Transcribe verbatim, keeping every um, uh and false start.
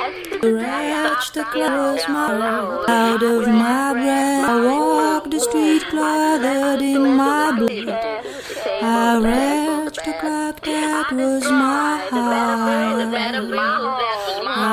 Wretched the clothes my out of my breath. I walk the street clothed in my blood. I wretched the clock that was my heart.